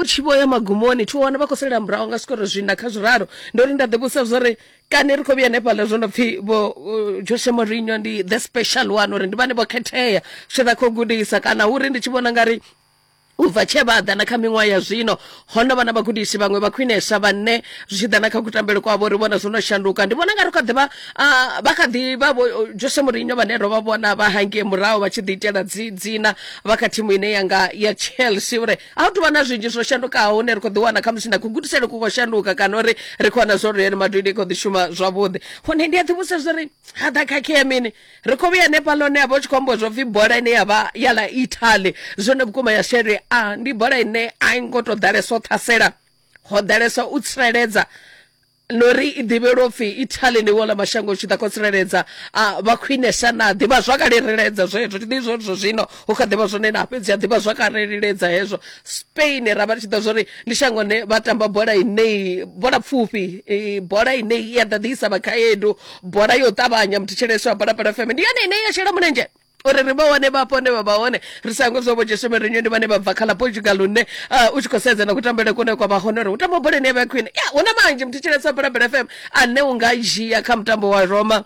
chivoya magumoni tiwana vakoselela murawo nga zvikoro zvina kha zviraru ndori ndadzibusa zvori kani ri khou vhuya nepala zwo no pfi vho Jose Mourinho ndi the special one uri ndi vhane vho khetheya zwe vha khou gudisa kana uri ndi tshi vhona ngari ubva tshevaḓa na kha miṅwaha ya zwino hono vhana vhagudisi vhaṅwe vha khwinesa vhane zwi tshi ḓa na kha kutambele kwavho ri vhona zwo no shanduka ndi vhona nga ri kha ḓivha vha kha ḓivha Jose Mourinho vhane ro vha vhona vha hangei muraho vha tshi ḓi itela dzina vha kha thimu ine yanga ya Chelsea uri a hu tu vha na zwinzhi zwo shandukaho hune ri khou ḓi wana kha musi na kugudisele ku khou shanduka kana uri ri khou wana zwo Real Madrid i khou ḓi shuma zwavhuḓi hone ndi a ḓivhusa zwori haḓa khakhea mini ri khou vhuya nepal hone havha hu tshi khou ambiwa zwo pfi bola ine ya vha ya ḽa Italy zwone vhukuma ya Serie A ndi bola ine a i ngo to ḓalesa u ṱhasela ho ḓalesa u tsireledza nori i ḓivhelwa upfi Italy ndi wola mashango tshi ḓa khou tsireledza vha khwinesa na ḓivha zwakaleledza zwezwo ndi zwezwo zwino hu kha ḓivha zwone na fhedzi a ḓivha zwakaleledza hezwo Spain ra vha tshi ḓa zwori ndi shango ne vha tamba bola ine bola pfufhi bola ine ya ḓaḓisa vhakhaedu bola yo ṱavhanya muthetshelesi wa Parapara FM ndi yone ine ya shela mulenzhe uri ri vha wane vhapo ne vha vha hone ri sango zwo Jose Mourinho ndi vhane vha bva kha ḽa Portugal hune u tshi khou sedza na kutambele kune kwa vha hone uri u tamba bola ine ya vha khwine huna manzhi muthetshelesi wa Parapara FM ane u nga dzhia kha mutambo wa Roma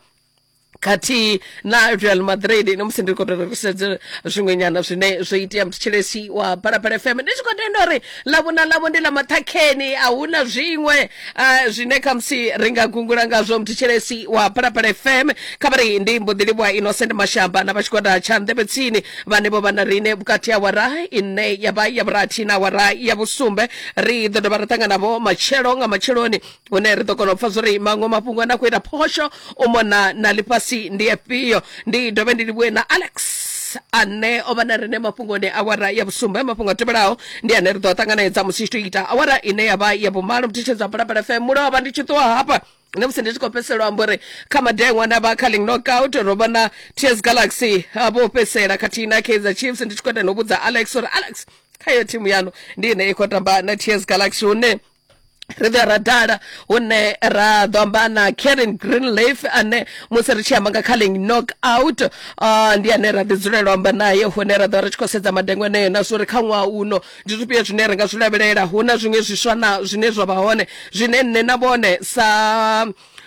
kati na Real Madrid no musi ndi khou ri sedze zwiṅwe nyana zwine zwo itea muthetshelesi wa Parapara FM ndi tshi khou tenda uri ḽavho ndi ḽa maṱhakheni a huna zwiṅwe zwine kha musi ri nga gungula ngazwo muthetshelesi wa Parapara FM kha vhari ndi mbo ḓi livhuwa Innocent Mashamba na vhashigwada tsha Nḓevhetsini vhane vho vha na rine vhukati ha awara ine ya vha ya vhurathi na awara ya vhusumbe ri ḓo dovha ra ṱangana navho matshelo nga matsheloni hune ri ḓo kona u pfa zwori maṅwe mafhungo ane a khou ita phosho u mona na ḽifhasi ndi afhio ndi dovhe ndi livhuwe na Alex ane o vha na rine mafhungoni awara ya vhusumbe mafhungo a tevhelaho ndi ane ri ḓo ṱanganedza musi tshi ita awara ine ya vha ya vhumalo muthetshedzo wa Parapara FM mulo vha ndi tshi ṱuwa hapa ne musi ndi tshi khou fhesela amba uri kha madeṅwa na vha kha ling knockout ro vhona TS Galaxy vho fhesela khathihi na Kaizer Chiefs ndi tshi khou ita no vhudza Alex uri Alex kha yo thimu yanu ndi ine i khou tamba na TS Galaxy hune ri ḓo ra dala hune ra ḓo amba na Karen Greenleaf ane musi ri tshi amba nga kha ling knockout ndi ane ra ḓi dzulela u amba naye hune ra ḓo ri tshi khou sedza madengo eneyo na zwori kha ṅwaha uno ndi zwifhio zwine ri nga zwi lavhelela hu na zwiṅwe zwiswa na zwine zwa vha hone zwine nne na vhone sa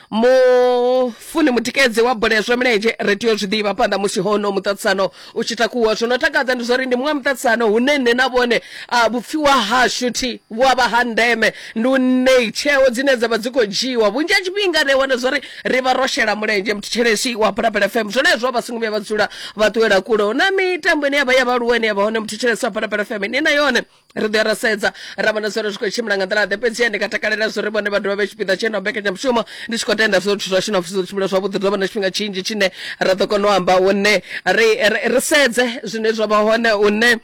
mufuni mutikedzi wa bola ya zwa milenzhe ri tea u zwi ḓivha phanḓa musi hono muṱaṱisano u tshi takuwa zwo no takadza ndi zwori ndi muṅwe muṱaṱisano hune nne na vhone vhupfiwa hashu thi wa vha ha ndeme ndi une tsheo dzine dza vha dzi khou dzhiwa vhunzhi ha tshifhinga ri wana zwori ri vha ro shela mulenzhe muthetshelesi wa Parapara FM zwenezwo vha songo vhuya vha dzula vha ṱuwela kule hu na mitambo ine ya vha ya vhaaluwa ine ya vha hone muthetshelesi wa Parapara FM ine na yone ri ḓo ya ra sedza ra vhona zwori zwi khou tshimbila nga nḓila ḓe fhedziha ndi nga takalela zwori vhone vha dovha vhe tshipiḓa tshena u mbekanyamushumo ndi tshi khou tenda zwo zwithu zwashu na zwo tshimbila zwavhuḓi ḓo vha na tshifhinga tshinzhi tshine ra ḓo kona u amba hune ri sedze zwine zwa vha hone hune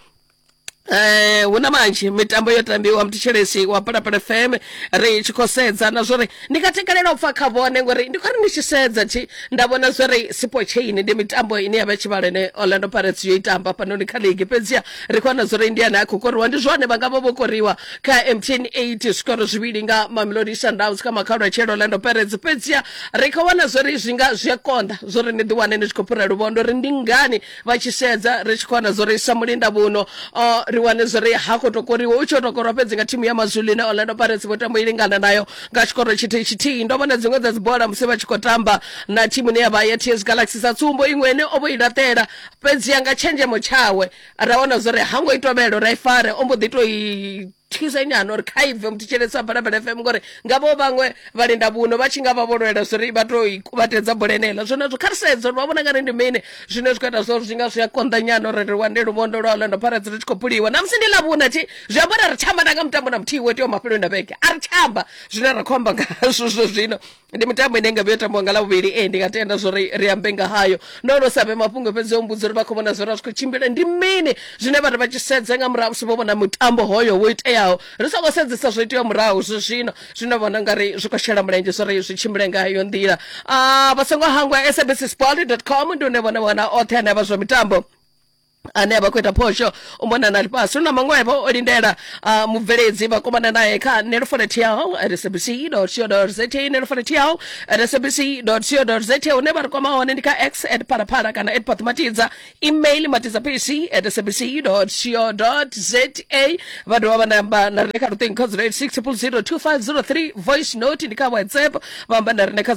huna manzhi mitambo yo tambiwa muthetshelesi wa Parapara FM ri tshi khou sedza na zwori ndi nga takalela u pfa kha vhone ngori ndi khori ndi tshi sedza nda vhona zwori Sipo Chain ndi mitambo ine ya vha tshivhalo ine Orlando Pirates yo i tamba fhanoni kha league fhedziha ri khou wana zwori ndi ane a khou koriwa ndi zwone vha nga vha vho koriwa kha MTN 8 zwikoro zwivhili nga Mamelodi Sundowns kha makhalo a tshelo Orlando Pirates fhedziha ri khou wana zwori zwi a konḓa zwori ndi ḓi wane ndi tshi khou phura luvhondo uri ndi ngani vha tshi sedza ri tshi khou wana zwori sa mulinda vhuno ri wane zwori ha khou tou koriwa u tshi tou korwa fhedzi nga thimu ya Mazulu ine Orlando Pirates vho tamba i lingana nayo nga tshikoro tshithihi ndo vhona dziṅwe dza dzibola musi vha tshi khou tamba na thimu ine ya vha ya TS Galaxy sa tsumbo iṅwene o vho i laṱela fhedziha nga tshenzhemo tshawe ra wana zwori ha ngo i tovhelo ra i fare o mbo ḓi tou i thisa nyana uri kha ibve muthetshelesi wa Parapara FM ngori ngavho vhaṅwe vhalinda vhuno vha tshi nga vha vholwela zwori vha tou i kuvhatedza bola enela zwenezwo kha ri sedza uri vha vhona nga ri ndi mini zwine zwi khou ita zwori zwi nga zwi a konḓa nyana uri ri wane luvondo lwa Orlando Pirates ri tshi khou puliwa na musi ndi ḽavhuna zwi amba uri ri tshamba na nga mutambo na muthihi wo itewa mafheloni a vhege a ri tshamba zwine ra khou amba ngazwo zwino ndi mitambo ine nga vhuya tambiwa nga ḽavhuvhili ndi nga tenda zwori ri ambe nga hayo ndo ro sa vhe mafhungo fhedzi o mbudza uri vha khou vhona zwori a zwi khou tshimbila ndi mini zwine vhathu vha tshi sedza nga murahu musi vho vhona mutambo hoyo wo iteaho ri songo sedzesa zwo iteaho murahu zwino zwino vhona ngari zwi khou shela mulenzhe zwori zwi tshimbile nga hayo nḓila vha songo hangwa sabcsport.com ndi une vhona oṱhe ane a vha zwa mitambo ane abakweta phosho umona nalipasi unamangwebo olindela mubveledzi vakomana naye kha nelfonet yawo at sabc.co.za nelfonet yawo at sabc.co.za une vari kwamaone ndika x at parapara kana at pathmatidza email matizapc at sabc.co.za vanhu vava namba nari neka rutingo 06002503 voice note ndika whatsapp vamba nari neka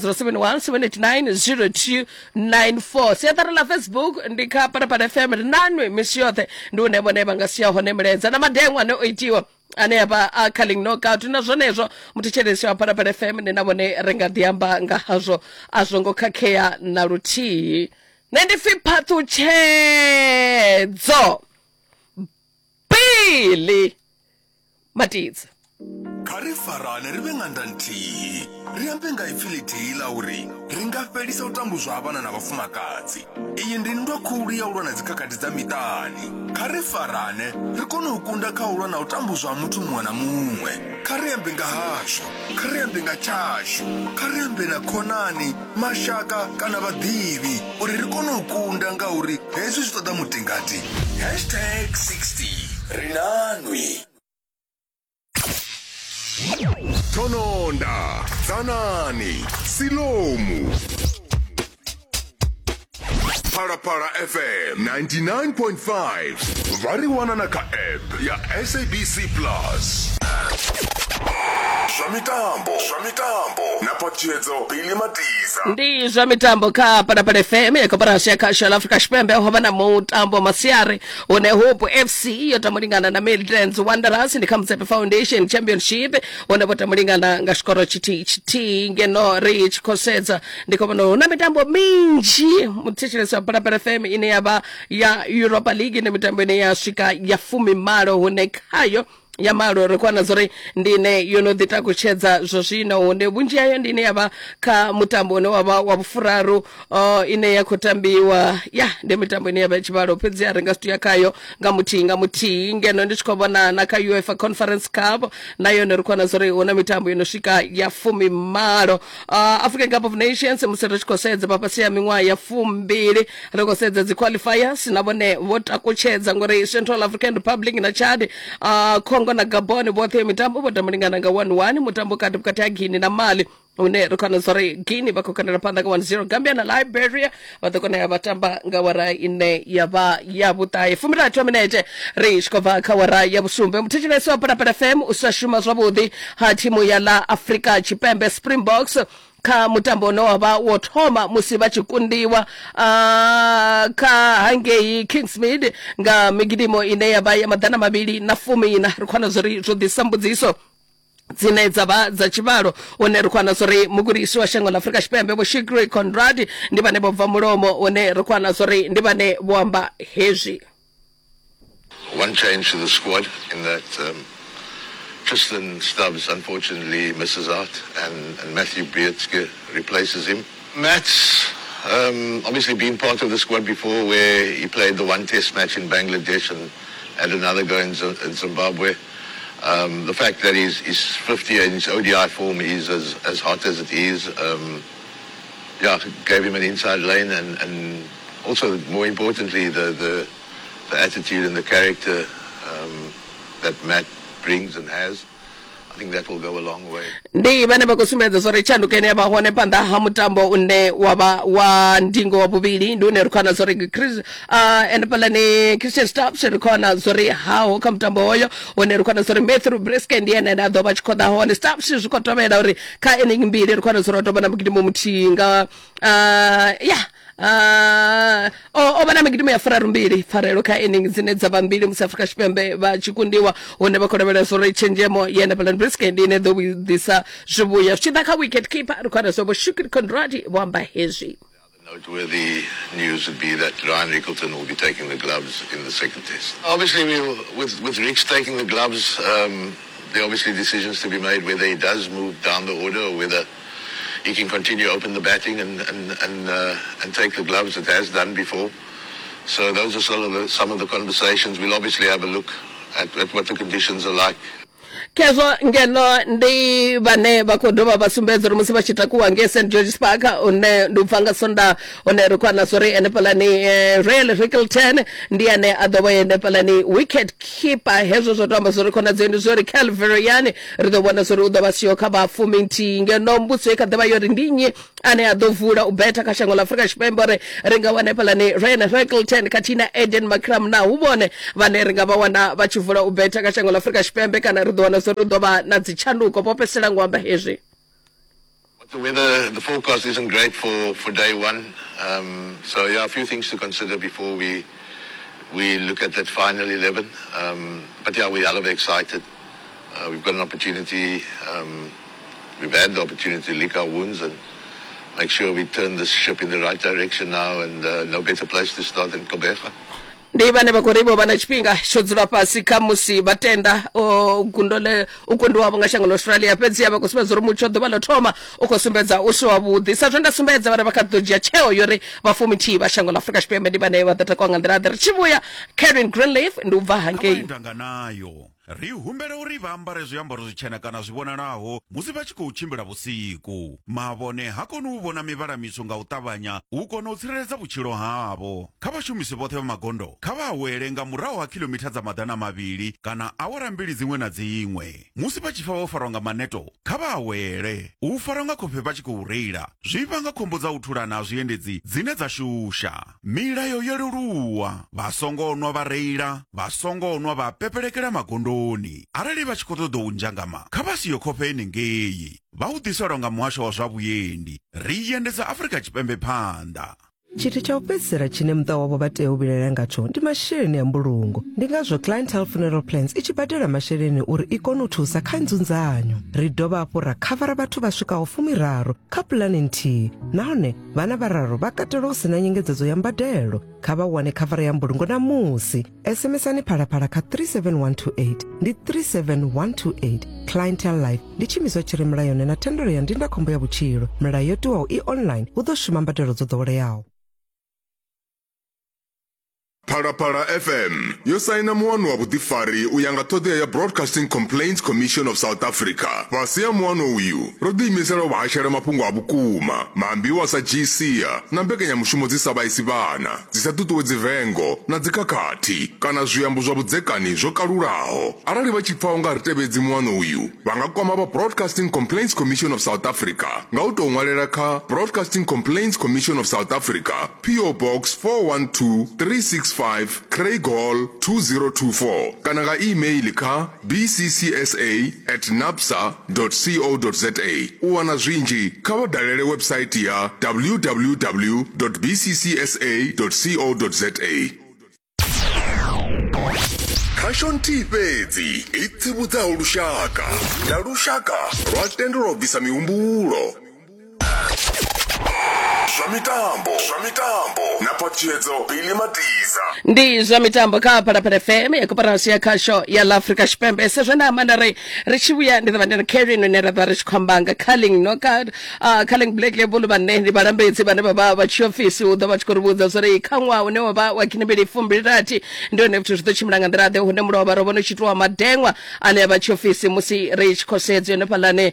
0717890294 siyatarala facebook ndika parapara fm nanwe misi yothe ndune vone vangasiya hone muledza na madengwa ne oitiwa ane apa a calling knockout na zvenezvo muticheresi wa parapara fm nena vone renga diamba nga hazvo azvongo khakhea na luthihi nendifi phathu tshedzo Billy Matidza Karifarane rive nganda nthihi ri ambe nga ifilithila uri ri nga fhelisa u tambudzwa vhana na vhafumakadzi. Iyi ndi nndwa khulu ya u lwa na dzikhakhathi dza miṱani. Karifarane ri kone u kunda kha u lwa na u tambudzwa muthu muṅwe na muṅwe. Kha ri ambe nga hashu, kha ri ambe nga tshashu, kha ri ambe na khonani, mashaka kana vhaḓivhi uri ri kone u kunda nga uri hezwi zwi ṱoḓa mutingati. #60 ri nanwi. Tononda, Zanani, Silomu. Parapara FM 99.5. Variwana naka app ya SABC Plus. Shamitambo na Pachezo Billy Matidza. Ndi zwa mitambo kha parapara FM yakoparasha kha South Africa Xipembe hova na mutambo masiari une Hope FC yotamulingana na Midlands Wanderers ndi Kamzepe Foundation Championship une botamulingana nga xikoro chiti ngeno reach kosedza ndiko pano na mitambo minji mutichiresa parapara FM ine yaba ya Europa League ne mitambo ine ya swika ya 10 malo une khayo ya malo rekwana zori ndine yono dita kuchedza zvozvino une bunji yayo ndine yava kha mutambo ne wava wa vufuraru ine yakutambiwa ya ndi mitambo ine yava chivalo pedzi yarenga stuya kayo nga muti ngeno ndichikobona na kha UEFA Conference Cup nayo rekwana zori una mitambo inosvika ya 10 malo African Cup of Nations musero chikosedza papasiya mingwa ya 2 rekosedza dzi qualifiers nabone votakuchedza ngori Central African Republic na Chad Congo na Gabon bothe mitambo botamulingana nga 1-1 mutambo kati ya Guinea na Mali une rukana zore Guinea bakokanira panda nga 1-0 Gambia na Liberia batakona yabatamba nga wara ine yaba yabutai fumira 2 minutes reach kova kawara yabusumbe mutichilesi wa Parapara FM usashuma zwabudi ha timu ya la Africa Chipembe Springboks kha mutambo no waba wothoma musi vachikundiwa kha Hangei Kingsmead nga migidimo ine yaba ya madana mabili na 10 rikhwana zori zwo disambudziso dzine dzava dza chivalo one rikhwana zori mugurisi wa shango la Africa Xipembe vo Shigri Conrad ndi vane vo bva mulomo one rikhwana zori ndi vane vo amba hezwi. One change to the squad in that Tristan Stubbs unfortunately misses out and Matthew Beardske replaces him. Matt's obviously been part of the squad before where he played the one test match in Bangladesh and had another go in Zimbabwe. The fact that he's 50 and his ODI form is as hot as it is, gave him an inside lane and also more importantly the attitude and the character that Matt brings and has. I think that will go a long way. Ndi vane vakusumedza zori chandukene vahone panda ha mutambo une wava wa ndingo wa buvili ndi une rikhwana zori Chris and palani Christian Stubbs rikhwana zori hawo kha mutambo hoyo une rikhwana zori Matthew Beardske ndi ene na dova chikhoda hone Stubbs zvikotomela uri kha inning mbili rikhwana zori otobana mukidimo muthinga obana migidimo ya fararu mbili farelo kha inning dzine dzava mbili mu South Africa Xipembe vachikundiwa one vakolovela zori chenjemo yena Matthew Beardske ndi ine dovisa zvibuya zvichida kha wicket keeper rikhwana zori Shukri Conrad vamba hezwi. Noteworthy news would be that Ryan Rickleton will be taking the gloves in the second test. Obviously, with Ricks taking the gloves, there are obviously decisions to be made whether he does move down the order or whether he can continue open the batting and take the gloves it has done before. So those are some of the conversations. We'll obviously have a look at what the conditions are like. kezwo ngeno ndi vane vakodova vasumbedza uri musi vachita kuwa nge St George's Park une ndubvanga sonda une rikwana sori ene palani Real Rickleton ndi ane adova ene palani wicket keeper hezwo zotamba sori kona dzendi sori Calvary yani ridovona sori udova siyo kaba fuminti ngeno mbutso ikadeva yori ndinyi ane adovula ubeta kashango la Afrika Chipembore ringa wane palani Real Rickleton katina Eden Makram na ubone vane ringa vawana vachivula ubeta kashango la Afrika Chipembe kana ridovona sori udova na dzichanduko popesela ngwamba hezwi. The weather, the forecast isn't great for day one. So yeah, a few things to consider before we look at that final 11. But yeah, we're hell of excited. We've got an opportunity. We've had the opportunity to lick our wounds and make sure we turn this ship in the right direction now, and no better place to start than Kobeka. Ndi vane vakorivo vana chipinga chodzula pasi kamusi vatenda ukundu wavo nga shango la Australia pedzi yava kusumbedza uri mutshodo valothoma ukosumbedza usi wavhuḓi sa zwe nda sumbedza vana vakaḓodzhia tsheo yori vafumiti va shango la Afrika Tshipembe ndi vane vhaḓata kwa nga nḓila ri tshi vhuya Karen Greenleaf ndi ubva hangei ndanganayo ri humbela uri vha ambare zwiambaro zwitshena kana zwivhonalaho musi vha tshi khou tshimbila vhusiku mavhone ha koni u vhona mivhala miswa nga u ṱavhanya u kona u tsireledza vhutshilo havho kha vhashumisi vhoṱhe vha magondo kha vha awele nga murahu ha kilomitha dza maḓana mavhili kana awara mbili dziṅwe na dziṅwe musi vha tshi pfa vho farwa nga maneto kha vha awele u farwa nga khofhe vha tshi khou reila zwi vhanga khombo dza u thulana ha zwiendedzi dzine dza shusha milayo yo leluwa vha songo nwa vha reila vha songo nwa vha pepelekela magondo arali vha tshi khou ṱoḓa u ndzhangama kha vha siyo khofhe henengei vha u ḓiselwa nga muhasho wa zwa vhuendi ri endedza Afrika Tshipembe phanḓa. Tshithu tsha u fhedzisela tshine muṱa wavho vha tea u vhilela ngatsho ndi masheleni a mbulungo ndi ngazwo Clientele Funeral Plans i tshi badela masheleni uri i kone u thusa kha nzunzanyo ri dovha hafhu ra khavara vhathu vha swikaho 13 kha puḽani nthihi nahone vhana vhararu vha katelwa u sina nyengedzedzo ya mbadelo kha vha wane khavara ya mbulungo namusi SMS-ani phalaphala kha 37128 ndi 37128 Clientele Life ndi tshimiswa tshi re mulayoni na thendelo ya ndindakhombo ya vhutshilo mulayo yo tiwaho i online hu ḓo shuma mbadelo dzo ḓoweleaho. Phalaphala FM yo saina muwano wa vhuḓifari u ya nga ṱhoḓea ya Broadcasting Complaints Commission of South Africa. Fhasi ya muwano uyu ro ḓiimisela u vhashela mafhungo a vhukuma maambiwa sa GCA na mbekanyamushumo dzi sa vhaisi vhana dzi sa ṱuṱuwedzi vengo na dzikhakhathi kana zwiambo zwa vhudzekani zwo kalulaho. Arali vha tshi pfa u nga ri tevhedzi muwano uyu vha nga kwama vha Broadcasting Complaints Commission of South Africa nga u tou ṅwalela kha Broadcasting Complaints Commission of South Africa, PO Box 412365 Craig Hall 2024 kana nga email kha bccsa@napsa.co.za. u wana zwinzhi kha vha dalele website ya www.bccsa.co.za. Caution fhedzi i tsivhudzaho lushaka na lushaka lwa tendelo u bvisa mihumbulo zwa mitambo na pachedzo Billy Matiza ndi zwa mitambo kha Phalaphala FM ya koporasi ya khasho ya la Afrika Tshipembe sezwe na amanda ri tshi vhuya ndi ḓa ndi Karen ne ra ḓa ri tshi khombanga calling knockout calling black label vhane ndi vhalambedzi vhane vha tshiofisi u ḓo vha tshi khou ri vhudza zuri kha ṅwaha une wa vha wa kinibeli fumbirathi ndi hone zwithu zwi ḓo tshimbila nga nḓila ḓe hune mulovha ro vhona tshitwa madenwa ane vha tshiofisi musi ri tshi khosedza yone phalane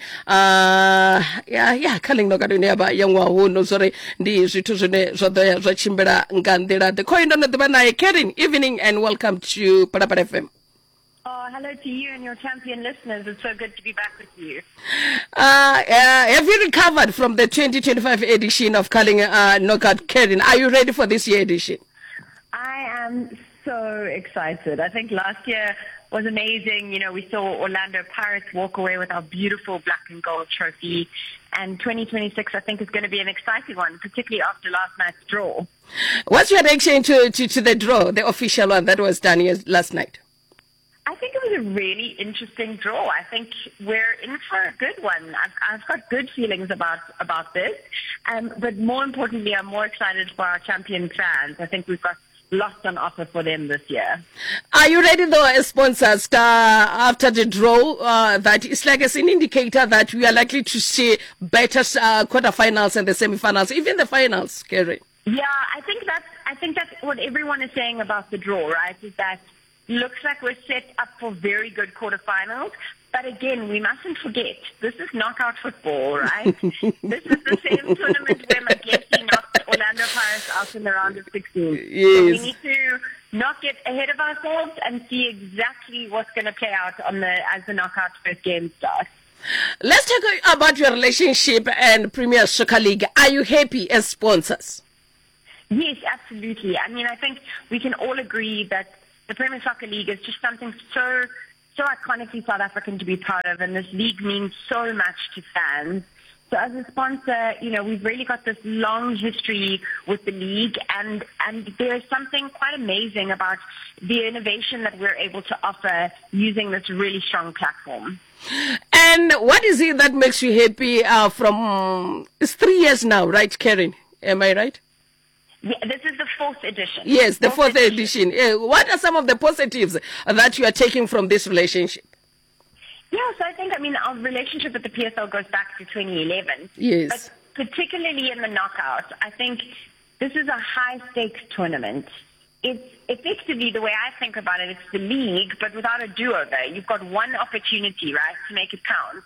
ya calling knockout ine ya vha ya ṅwaha uno zuri ndi zwithu zwine zwa ḓo ya zwa tshimbila nga nḓila ḓe khoi ndo no ḓivha naye Karen. Evening and welcome to Phalaphala FM. Oh, hello to you and your champion listeners. It's so good to be back with you. Have you recovered from the 2025 edition of Calling Knockout, Karen? Are you ready for this year edition? I am so excited. I think last year was amazing. You know, we saw Orlando Pirates walk away with our beautiful black and gold trophy. And 2026, I think, is going to be an exciting one, particularly after last night's draw. What's your reaction to the draw, the official one that was done last night? I think it was a really interesting draw. I think we're in for a good one. I've got good feelings about this. But more importantly, I'm more excited for our champion fans. I think we've got lots on offer for them this year. Are you ready though as sponsors after the draw that it's like as an indicator that we are likely to see better quarterfinals and the semifinals, even the finals, Kerry? Yeah, I think that's what everyone is saying about the draw, right? Is that looks like we're set up for very good quarterfinals. But again, we mustn't forget, this is knockout football, right? This is the same tournament where Maglesi knocked Orlando Pirates out in the round of 16. Yes. So we need to not get ahead of ourselves and see exactly what's going to play out as the knockout first game starts. Let's talk about your relationship and Premier Soccer League. Are you happy as sponsors? Yes, absolutely. I mean, I think we can all agree that the Premier Soccer League is just something so iconically South African to be part of, and this league means so much to fans. So as a sponsor, we've really got this long history with the league, and there's something quite amazing about the innovation that we're able to offer using this really strong platform. And what is it that makes you happy it's 3 years now, right, Karen? Am I right? Yeah, this is the 4th edition. Yes, the fourth edition. What are some of the positives that you are taking from this relationship? Yeah, so I think, our relationship with the PSL goes back to 2011. Yes. But particularly in the knockout, I think this is a high-stakes tournament. It's effectively, the way I think about it, it's the league, but without a do-over. You've got one opportunity, right, to make it count.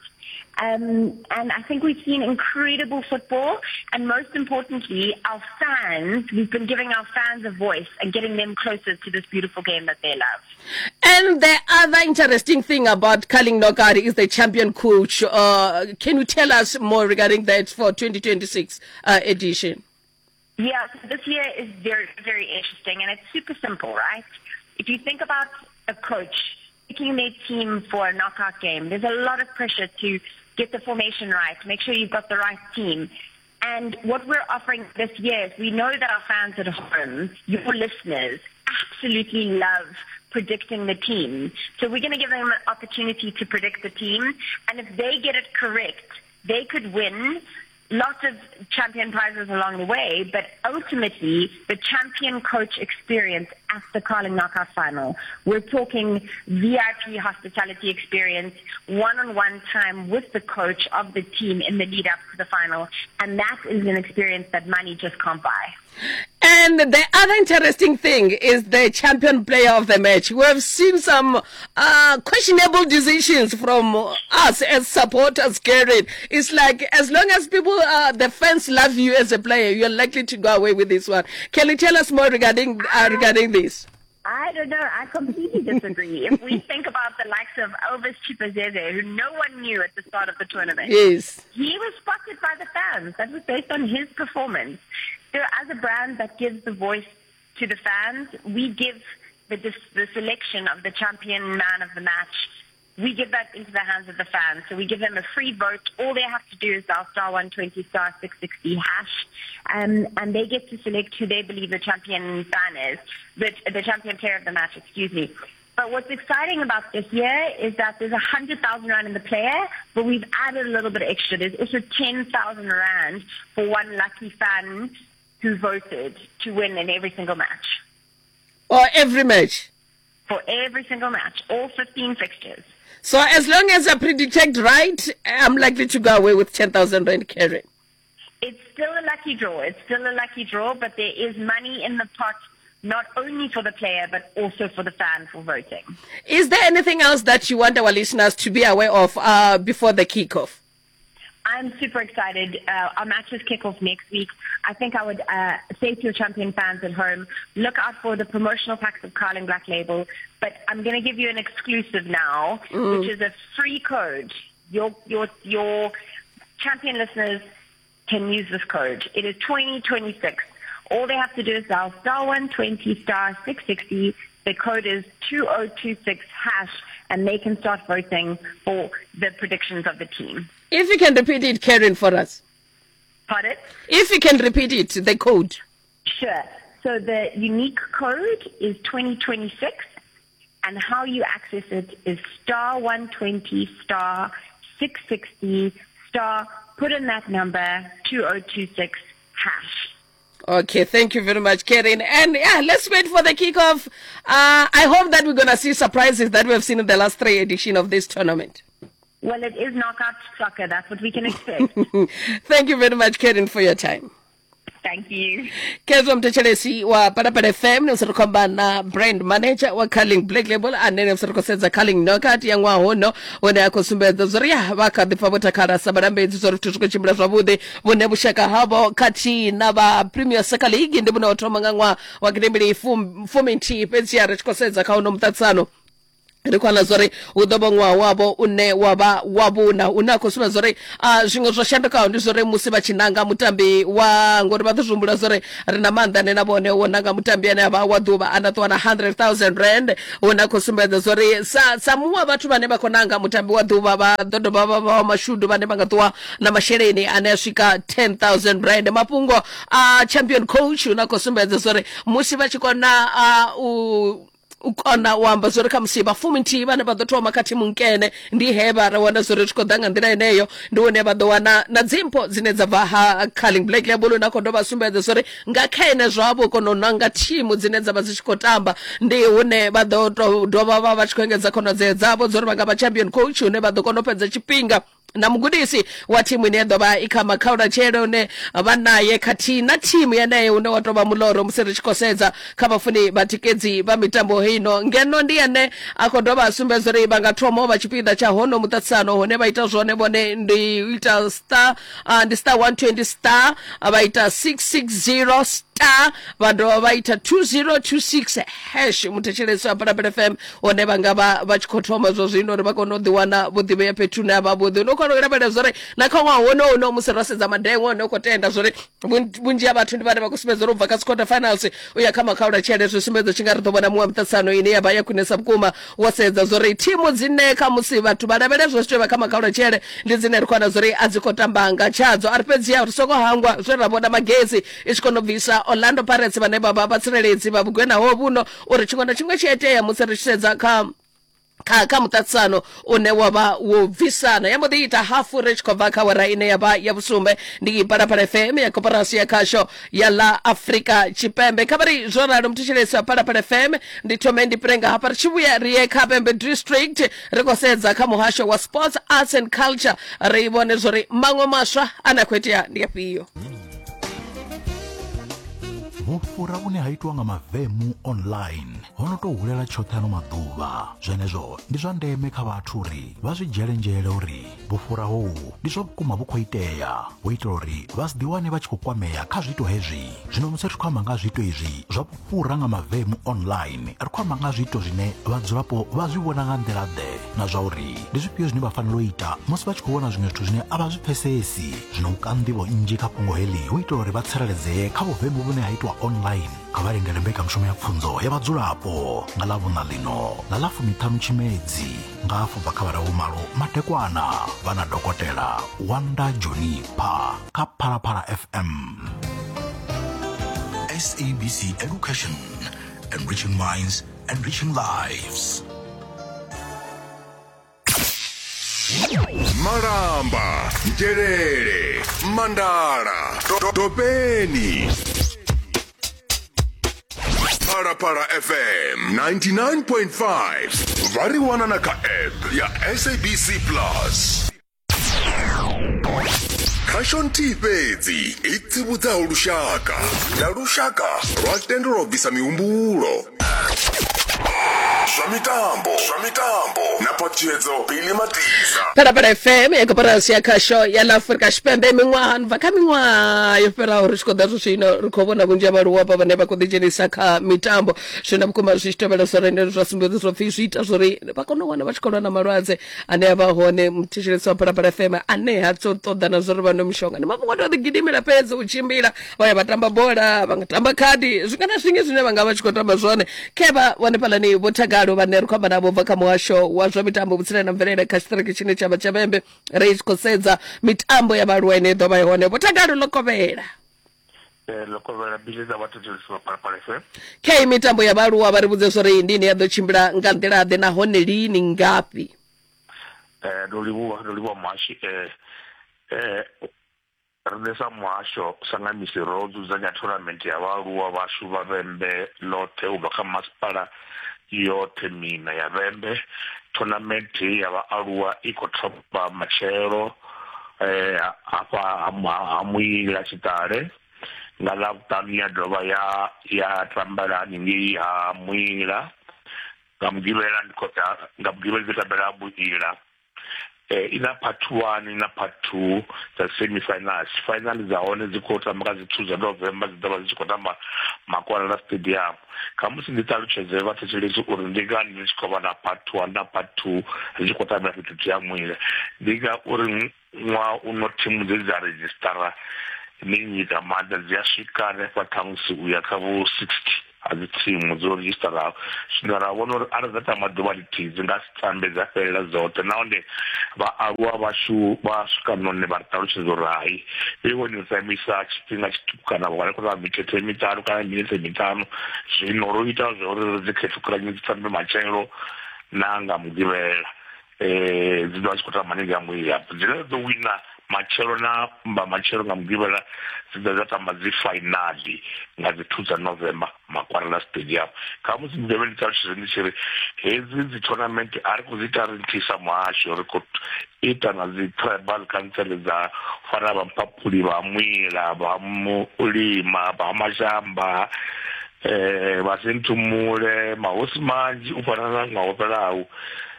And I think we've seen incredible football, and most importantly, our fans, we've been giving our fans a voice and getting them closer to this beautiful game that they love. And the other interesting thing about Carling Knockout is the champion coach. Can you tell us more regarding that for 2026 edition? Yeah, so this year is very, very interesting, and it's super simple, right? If you think about a coach picking their team for a knockout game, there's a lot of pressure to get the formation right, make sure you've got the right team. And what we're offering this year is we know that our fans at home, your listeners, absolutely love predicting the team. So we're going to give them an opportunity to predict the team. And if they get it correct, they could win lots of champion prizes along the way, but ultimately the champion coach experience at the Carling Knockout Final. We're talking VIP hospitality experience, one-on-one time with the coach of the team in the lead up to the final, and that is an experience that money just can't buy. And the other interesting thing is the champion player of the match. We have seen some questionable decisions from us as supporters, Karen. It's like as long as people, the fans love you as a player, you're likely to go away with this one. Can you tell us more regarding this? I don't know. I completely disagree. If we think about the likes of Elvis Chipazeze, who no one knew at the start of the tournament, yes, he was spotted by the fans. That was based on his performance. So as a brand that gives the voice to the fans, we give the selection of the champion man of the match. We give that into the hands of the fans. So we give them a free vote. All they have to do is dial *120 *660 hash, and they get to select who they believe the champion fan is, the champion player of the match, excuse me. But what's exciting about this year is that there's 100,000 rand in the player, but we've added a little bit extra. There's also 10,000 rand for one lucky fan who voted to win in every single match. Or every match? For every single match, all 15 fixtures. So as long as I predicted right, I'm likely to go away with 10,000 rand, Karen. It's still a lucky draw. It's still a lucky draw, but there is money in the pot, not only for the player, but also for the fan for voting. Is there anything else that you want our listeners to be aware of before the kickoff? I'm super excited. Our matches kick off next week. I think I would say to your champion fans at home, look out for the promotional packs of Carling Black Label. But I'm going to give you an exclusive now, which is a free code. Your champion listeners can use this code. It is 2026. All they have to do is dial *120 *660. The code is 2026 hash, and they can start voting for the predictions of the team. If you can repeat it, Karen, for us. Pardon? If you can repeat it, the code. Sure. So the unique code is 2026, and how you access it is *120 *660 put in that number 2026 hash. Okay, thank you very much, Karen. And yeah, let's wait for the kickoff. I hope that we're going to see surprises that we have seen in the last 3 editions of this tournament. Well, it is knockout soccer. That's what we can expect. Thank you very much, Karen, for your time. Thank you. Kezwa mtechelesi wa Parapara FM ni msarukamba na brand manager wa Carling Black Label anene msarukosenza Carling Nokati ya hono wone yako sumbeza zoria waka dhifabota kara sabarambe zizoro tutuko chimbila zwabude wone bushaka habo kati na ba Premier Soccer League ndibu na otomangangwa wakidembili fuminti pensi ya rechikosenza kauno mtatsano Rikwana zori udobongwa wabo une waba wabu na unako suma zori jingo zoshanda ka ndi zori musiba chinanga mutambi wa ngori badhumbula zori rina manda ne nabone wonanga mutambi ane aba waduba anatwana 100,000 rand unako suma zori samuwa batu bane bakonanga mutambi waduba ba dodo baba ba mashudu bane bangatwa na mashereni anashika 10,000 rand mapungo champion coach unako suma zori musiba chikona ukona wamba zori kamsiba fuminti bana badotwa makati munkene ndi heba rawana zori chikodanga ndira eneyo ndione badwana na dzimpo zinedza vaha Carling Black Label na kondoba sumbedza zori ngakhene zwabo kono nanga team zinedza bazichikotamba ndi une badoto doba baba chikwengedza kono dzedzabo zori banga champion coach une badokonopedza chipinga na mugudisi wa timu inedo ba ikama kaura chero ne banaye kati na timu yeneyo une watoba muloro musere chikosedza kama funi batikezi ba mitambo hino ngeno ndiyane akondoba sumbezori banga tromo ba chipinda cha hono mutatsano hone baita zone bone ndi ita star ndi star 120 star abaita 660 star bando baita 2026 hash mutechelesa Parapara FM one banga bachikotoma zozino bakono diwana budibe petuna babudu no kwano zore na kwa wono musiraseza madengo nokotenda zore bunji abathu ndibane bakusibeza ruva ka quarter finals uya kama kaura chele zosimezo chingarito bona muwa mtatsano ine yabaya kunesa mkuma waseza zore timu zine kamusi bathu badabelezo sitwe kama kaura chele ndizine rikwana zore azikotambanga chadzo aripedzi ya rusoko hangwa zore raboda magezi ichikono visa Orlando Pirates bane baba batsireledzi babugwena hobuno uri chingona chimwe chete ya musirishedza ka mutatsano une waba wo visana yamo diita hafu rich kovaka wara ine yaba yabusumbe ndi Parapara FM ya koparasi ya kasho ya la Afrika chipembe kabari zona mtishilesa Parapara FM ndi tomendi prenga hapa chibuya rie Kabembe district rekosedza kamuhasho wa sports arts and culture reibone zori mango masha anakwetia ndiyapiyo Vufura une haitwa nga mavemu online hono to hulela chothano maduva zwenezwo ndi zwa ndeme kha vhathu uri vha zwi dzhelendzhele uri vufura howu ndi zwa vhukuma vhu khou itea u itela uri vha si ḓiwane vha tshi khou kwamea kha zwito hezwi zwino musi ri khou amba nga zwito izwi zwa vhufura nga mavemu online ri khou amba nga zwito zwine vhadzulapo vha zwi vhona nga nḓilaḓe na zwa uri ndi zwifhio zwine vha fanela u ita musi vha tshi khou vhona zwiṅwe zwithu zwine a vha zwi pfesesi zwino u ka nḓivho nnzhi kha fhungo heḽi u itela uri vha tsireledzee kha vhuvemu vhune ha itwa online kha vha lindele mbekanyamushumo ya pfunzo ya vhadzulapo nga ḽavhuṋa ḽino ḽa ḽa 15 Tshimedzi nga afho bva kha vharawumalo madekwana vha na dokotela Wanda Jonipa kha Parapara FM. SABC Education, enriching minds, enriching lives. Maramba, Njerere, Mandara, Topeni. Parapara FM 99.5 Variwana na ka app ya SABC Plus. Kashon Tipezi itsibutsa ulushaka na lushaka rwatendo robisa miumbulo. Shamitambo na pachezo Pili Matiza Parapara FM ya koparasi ya kasho ya la Afrika chipembe mingwahan vakamingwa yopera urishikoda zushino rukobona kunjaba ruwapa vaneba kudijenisa ka mitambo shina mkuma zishtebele sorende rwasimbezo sofisu ita zori vakono wana vachikola na marwaze ane abahone mtishirisa wa Parapara FM ane hatso toda na zori vano mshonga ni mabu watu wadigidimila peza uchimbila waya batamba bora vangatamba kadi zingana shingi zune vanga vachikota mazone keba wanepala ni botagalo vaneru kwa manabo vaka mwasho wazwa mitambo butsina na mverele kashtariki chini chama chabembe reis kosedza mitambo ya baruene doba yone botagalo lokobera lokobera biliza watu tuliswa Parapara FM kei mitambo ya baruwa baribuze sore indini yado chimbira ngandela de na hone lini ngapi doliwa mashi Rudesa mwasho sangamisi rozu zanya tournament ya waruwa washu vavembe lote ubaka maspala yote mina ya vembe tournament ya waaruwa iko topa machero apa amui la chitare nga ḽavhuṱanu ya dovha ya tambela haningei ha Mwila nga Mugivhela nga Mugivhela dzi tambela Vhuila. Ina part 1 ina part 2 dza semi-finals. Final dza hone dzi khou tamba nga dzi 2 dza November dzi ḓovha dzi khou tamba Makwalala Stadium. Kha musi ndi ṱalutshedze vhathetshelesi uri ndi ngani ndi tshi khou vha na part 1 na part 2 ri tshi khou tambela fhethu ya Mwila. Ndi nga uri ṅwaha uno thimu dze dza redzhistara ni nyika maḓa dzi a swika hanefha ṱhamusi uya kha vho 60 adzi thimu dzo redzhistaraho. Zwino ra vhona uri arali dza tamba ḓuvha ḽithihi dzi nga si tambe dza fhelela dzoṱhe nahone vhaaluwa vhashu vha swika none vha ri ṱalutshedza uri hai iwe ni tamisa tshifhinga tshiṱuku kana vha khou tamba mithethe miṱanu kana minetse miṱanu. Zwino ro ita zwauri dzi khethukanya dzi tambe matshelo na nga Mugivhela dzi ḓovha tshi khou tamba haningei ha Mwila. Dzine ḓo wina matshelo na matshelo nga Mugivhela dzi ḓo dza tamba dzi fainali nga dzi 2 dza November Makwalala Stadium. Kha musi ndi ḓovha ndi ṱalutshedze ndi tshi ri hedzi dzi tournament a ri khou dzi ita ri nthisa muhasho ri khou ita na dzi tribal council dza fana vha Mphaphuli vha Mwila vha Mulima vha Mashamba vha Senthumule mahosi manzhi u fana na nga Hopelaho.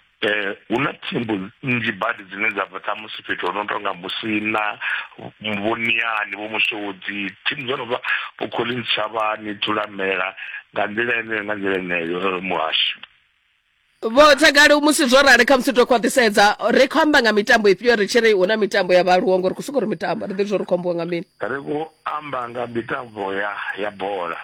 Una thimu nnzhi badi dzine dza bva ṱhamusi fhethu ho no tonga Musina Vhoniani vho Mushodzi thimu dzo no bva vho Collins Shavhani Thulamela nga nḓila eneyo muhasho. Vho Tagalo musi zwo rali kha musi to khwaṱhisedza ri khou amba nga mitambo ifhio ri tshi ri hu na mitambo ya vhaaluwa ngori ku sokou ri mitambo ri ḓivhi zwo ri khou ambiwa nga mini. Ri khou amba nga mitambo ya bola.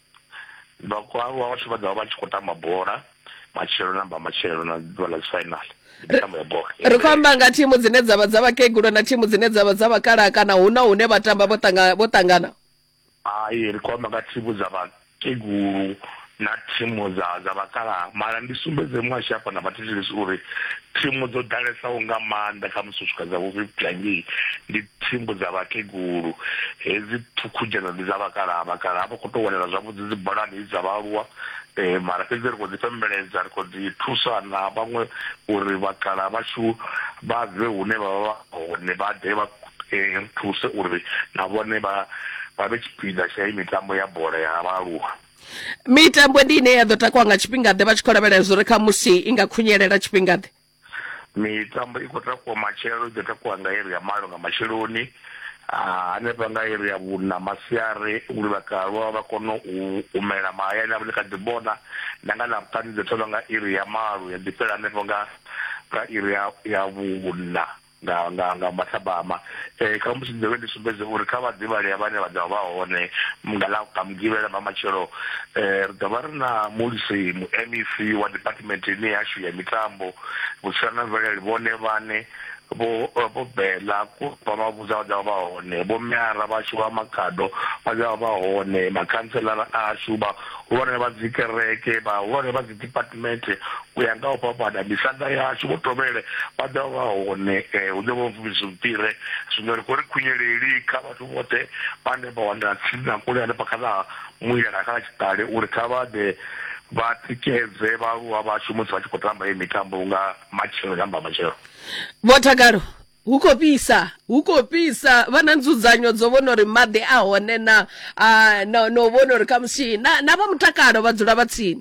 Vhaaluwa vhathu vha ḓovha vha tshi khou tamba bola matshelo na ḓuvha ḽa final. Mitambo ya bola. Ri khou amba nga thimu dzine dzavha dza vhakegulu na thimu dzine dzavha dza vhakalaha kana huna hune vha tamba vho ṱangana. Hai ri khou amba nga thimu dza vhakegulu na thimu dza vhakalaha mara ndi sumbedze muhasho hafha na vhathetshelesi uri thimu dzo ḓalesaho nga maanḓa kha musi u swika dza vho ndi thimu dza vhakegulu hedzi ṱhukhu dzhena ndi dza vhakalaha vha khou tou wanela zwavhuḓi dzi bolani dza vhaaluwa mara fhedzi ri khou dzi pembeledza ri khou dzi thusa na vhaṅwe uri vhakalaha vhashu vha bve hune vha vha hone vha ḓe vha thuse uri na vhone vha vhe tshipiḓa tsha mitambo ya bola ya vhaaluwa. Mitambo ndi ine ya ḓo takuwa nga tshifhingaḓe vha tshi khou lavhelela zwo ri kha musi i nga khunyelela tshifhingaḓe. Mitambo i khou takuwa matshelo i ḓo takuwa nga iri ya malo nga matsheloni hanefha nga iri ya vhuna masiari uri vhakalaha vha kone u umela mahayani avho ndi kha ḓi vhona na nga ḽavhuṱanu ḓo thoma nga iri ya malo ya ḓi fhela hanefho nga iri ya vhuna nga Mathabama. Kha musi ḓovha ndi sumbedze uri kha vhaḓivhalea vhane vha ḓovha vha hone nga Mugivhela vha matshelo ri ḓovha ri na Mulisi mu MEC wa department ine yashu ya mitambo vhutsila na mvelele vhone vhane vho Bela ku vha mavhudza vha ḓovha vha hone vho Myara vhashu vha Makhado vha ḓovha vha hone makhanselara ashu vha hulwane vha dzi kereke vha hulwane vha dzi department u ya nga u fhambana misanda yashu vho Tovhele vha ḓovha vha hone hu ḓo vha mvumvusi mpire. Zwino ri khou ri khunyeleli kha vhathu vhoṱhe vhane vha wanela tsini na kule hanefha kha ḽa Mwila na kha Tshiṱale uri kha vha ḓe vha tikedze vhaaluwa vhashu musi vha tshi khou tamba mitambo nga matshelo namba matshelo. Vho Tagalo hu khou fhisa vha na nzudzanyo dzo vhona uri maḓi a hone no vhona uri kha musi na vha mutakalo vha dzula vha tsini.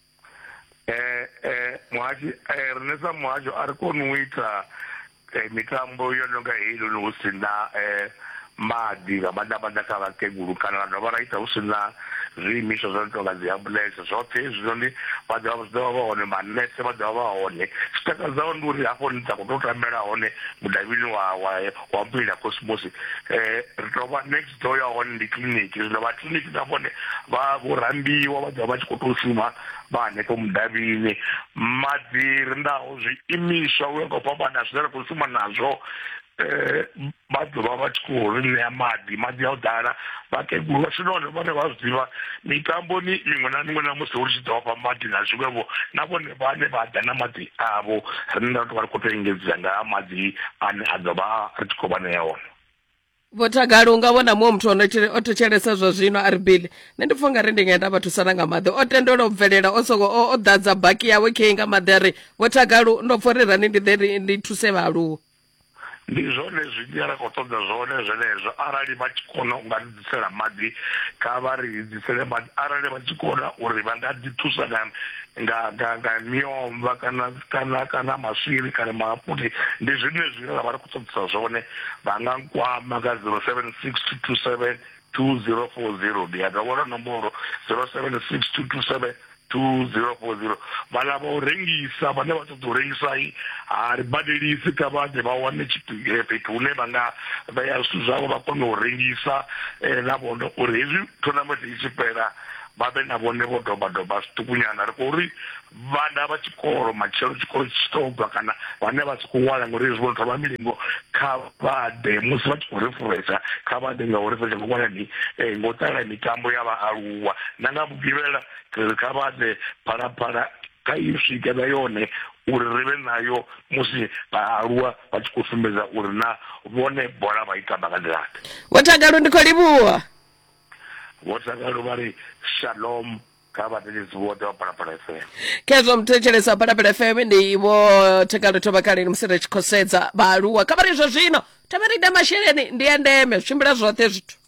Muhashi rine sa muhasho a ri koni u ita mitambo yo no nga heyi hu si na maḓi nga maḓabaḓa kha vhakegulu kana ra dovha ra ita hu si na zwiimiswa zwo no tonga dzi ambulense zwoṱhe hezwi zwone vha ḓovha vha hone manese vha ḓovha vha hone. Zwitakadzaho ndi uri hafho ni sa khou tou tambela hone mudavhini wa Mbila Cosmos ri tou vha next door ya hone ndi kiḽiniki. Zwino vha kiḽiniki na vhone vho rambiwa vha ḓovha vha tshi khou tou shuma vha hanefho mudavhini. Maḓi ri ndaho zwiimiswa u ya nga u fhambana zwine ra khou shuma nazwo vha ḓovha vha tshi khou ri ṋea maḓi a u ḓala vhakegulu vha zwino vhone vha zwi ḓivha mitamboni miṅwe na miṅwe na musi hu tshi ḓo vha maḓi na zwiṅwevho na vhone vhane vha ḓa na maḓi avho ri nda tou vha ri khou tou engedzea nga ha maḓi ane a ḓovha ri tshi khou vha ṋea one. Vho Tagalo unga vhona muṅwe muthu o thetshelesa zwa zwino a ri Bili nṋe ndi pfha nga ri ndi nga enda vha thusana nga maḓi o tendelwa u bvelela o soko o ḓadza baki yawe khei nga maḓi a ri Vho Tagalo ndo pfha uri rani ndi thuse vhaaluwa. ndi zwone zwine ra khou ṱoḓa zwone zwenezwo arali vha tshi kona u nga ḓisela maḓi kha vha ri ḓisele maḓi arali vha tshi kona uri vha nga ḓi thusa nga miomva kana maswiri kana maaputi ndi zwine ra vha ri khou ṱoḓisa zwone vha nga nkwama ka 076227 2040 ndi ya dovha nomboro 0762272040 vhala vha u rengisa vhane vha ṱoḓa u rengisa ri badelisi kha vhaḓe vha wane fhethu hune vha nga vhea zwithu zwavho vha kone u rengisa na vhone uri hezwi tournament i tshi fhela vha vhe na vhone vho doba zwiṱukunyana ri khou uri vhana vha tshikolo matshelo tshikolo tshi tou bva kana vhane vha si khou ṅwala ngori hezwi vho thoma milingo kha vhaḓe musi vha tshi khou refresha kha vhaḓe nga u refresha ngo ṅwalani ngo ṱalela mitambo ya vhaaluwa na nga vhugivhela kha vhaḓe phalaphala kha i swike na yone uri ri vhe nayo musi vhaaluwa vha tshi khou sumbedza uri na vhone bola vha i tamba nga nḓilaḓe. Vho Takalo ndi khou livhuwa. Vho Takalo vha ri shalom kha vhathetshelesi vhoṱhe wa Phalaphala FM. Khezwo mthetshelesi wa Phalaphala FM ndi Vho Takalo Thovhakaleni musi ri tshi khou sedza vhaaluwa kha vha ri izwo zwino thavha ri ita masheleni ndi ya ndeme tshimbila zwoṱhe zwithu.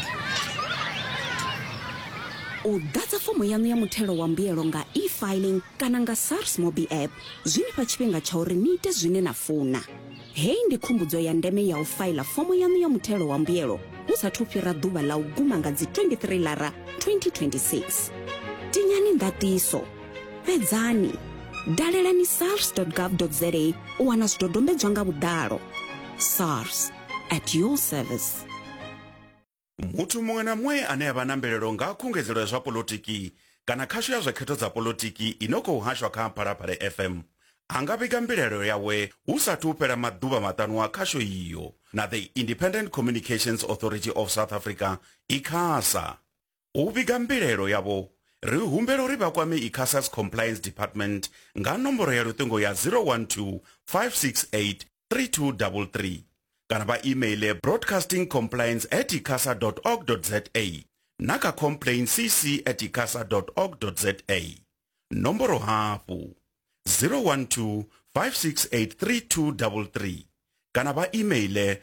U ḓadza fomo yanu ya muthelo wa mbuyelo nga e-filing kana nga SARS Mobi app zwini fha tshifhinga tsha uri ni ite zwine na funa. Hei ndi khumbudzo ya ndeme ya u faila fomo yanu ya muthelo wa mbuyelo hu sathu fhira ḓuvha ḽa u guma nga dzi 23 lara 2026. Tinyani ndatiso. Fhedzani. Dalelani sars.gov.za u wana zwidodombedzwa nga vhuḓalo. SARS, at your service. Muthu muṅwe na muṅwe ane avha na mvelelo nga khungedzelo ya zwa polotiki kana khasho ya zwa khetho dza polotiki ino khou hashwa kha Phalaphala FM anga vhiga mbilelo yawe hu sathu fhela maḓuvha maṱanu a khasho iyo na the Independent Communications Authority of South Africa ICASA. U vhiga mbilelo yavho ri humbela uri vha kwame ICASA's Compliance Department nga nomboro ya luṱingo ya 012 568 3233 kana ba email broadcastingcompliance@icasa.org.za naka complainccc@icasa.org.za nomboro hafu 012 568 3233 kana ba email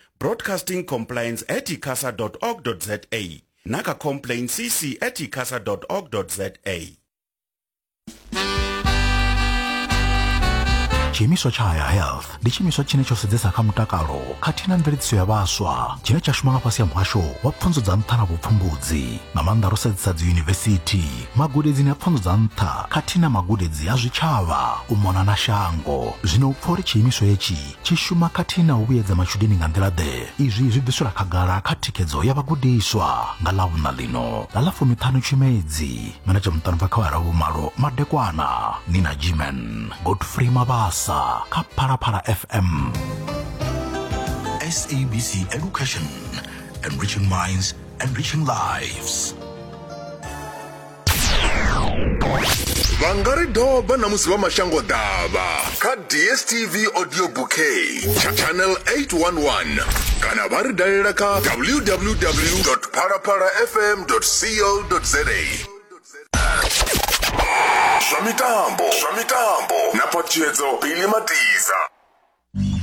broadcastingcompliance@icasa.org.za naka complainccc@icasa.org.za. Chiimiswa cha Higher Health ndi chiimiswa chine chosedzesa kha mutakalo khathihi na mveledziso ya vhaswa chine cha shuma nga fhasi ya muhasho wa pfunzo dza nṱha na vhupfumbudzi nga maanḓa ro sedzesa dziyunivesithi magudedzini a pfunzo dza nṱha khathihi na magudedzi a zwitshavha u mona na shango. Zwino u pfa uri chiimiswa hetshi tshi shuma khathihi na u vhuyedza matshudeni nga nḓilaḓe izwi zwi bvisela khagala kha thikhedzo ya vhagudiswa nga ḽavhuṋa ḽino ḽa 15 Tshimedzi manager muṱani kha vhara vhumalo madekwana Nina Jimen Godfrey Mabasa ka Phalaphala FM. SABC Education, enriching minds, enriching lives. Vangari doba na musi wa mashango dava ka DSTV audio bouquet channel 811 kana vari dalela ka www.phalaphalafm.co.za. Shamitambo na Pachezo Billy Matiza.